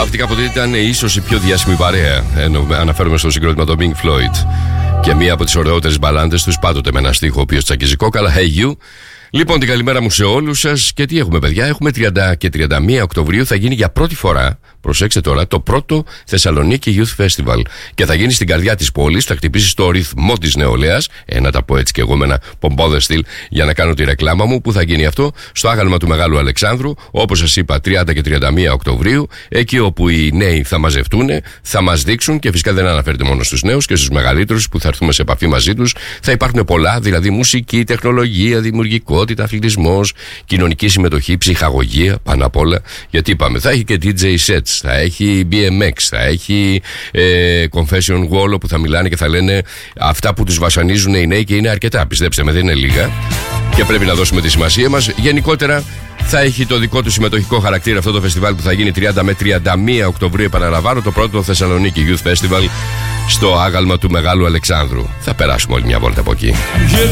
Αυτή κάποτε ήταν ίσως η πιο διάσημη παρέα. Αναφέρομαι στο συγκρότημα των Pink Floyd. Και μία από τις ωραιότερες μπαλάντες τους, πάντοτε με ένα στίχο ο οποίος τσακίζει κόκαλα. Hey you. Λοιπόν, την καλημέρα μου σε όλους σας. Και τι έχουμε, παιδιά? Έχουμε 30 και 31 Οκτωβρίου. Θα γίνει για πρώτη φορά, προσέξτε τώρα, το πρώτο Θεσσαλονίκη Youth Festival. Και θα γίνει στην καρδιά της πόλης. Θα χτυπήσει στο ρυθμό της νεολαίας. Να τα πω έτσι και εγώ με ένα πομπόδε στυλ για να κάνω τη ρεκλάμα μου. Που θα γίνει αυτό? Στο άγαλμα του Μεγάλου Αλεξάνδρου. Όπως σας είπα, 30 και 31 Οκτωβρίου. Εκεί όπου οι νέοι θα μαζευτούν, θα μας δείξουν. Και φυσικά δεν αναφέρεται μόνο στους νέους και στους μεγαλύτερους που θα έρθουμε σε επαφή μαζί τους. Θα υπάρχουν πολλά, δηλαδή μουσική, τεχνολογία, δημιουργικότητα, αθλητισμός, κοινωνική συμμετοχή, ψυχαγωγία, πάνω απ' όλα. Γιατί είπαμε, θα έχει και DJ sets, θα έχει BMX, θα έχει confession wall που θα μιλάνε και θα λένε αυτά που τους βασανίζουν οι νέοι και είναι αρκετά. Πιστέψτε με, δεν είναι λίγα. Και πρέπει να δώσουμε τη σημασία μας. Γενικότερα θα έχει το δικό του συμμετοχικό χαρακτήρα αυτό το φεστιβάλ που θα γίνει 30 με 31 Οκτωβρίου. Επαναλαμβάνω, το πρώτο Θεσσαλονίκη Youth Festival στο άγαλμα του Μεγάλου Αλεξάνδρου. Θα περάσουμε όλη μια βόλτα από εκεί.